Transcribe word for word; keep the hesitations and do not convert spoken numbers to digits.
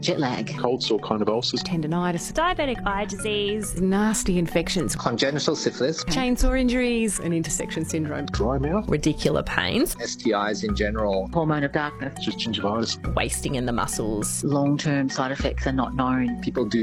jet lag, cold sore kind of ulcers, tendinitis, diabetic eye disease, nasty infections, congenital syphilis, chainsaw injuries, and intersection syndrome, dry mouth, radicular pains, S T Is in general, hormone of darkness, just gingivitis, wasting in the muscles. long-term side effects are not known. People do